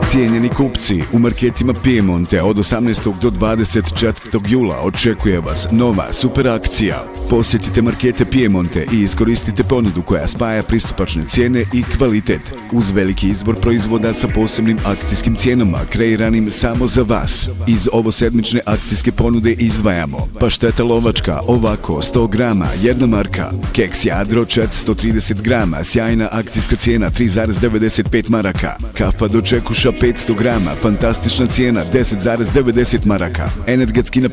Cijenjeni kupci, u marketima Piemonte od 18. do 24. jula očekuje vas nova super akcija. Posjetite markete Piemonte i iskoristite ponudu koja spaja pristupačne cijene i kvalitet, uz veliki izbor proizvoda sa posebnim akcijskim cijenama, kreiranim samo za vas. Iz ovosedmične akcijske ponude izdvajamo pašteta lovačka, ovako 100 grama, 1 marka, keks Jadro 430 grama, sjajna akcijska cijena 3,95 maraka, kafa do čekuša 500 grama, fantastična cijena 10,90 maraka, energetski